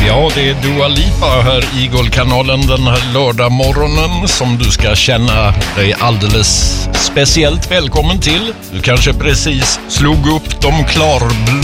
Ja, det är Dua Lipa här i Goldkanalen den här lördagmorgonen som du ska känna dig alldeles speciellt välkommen till. Du kanske precis slog upp de klarblå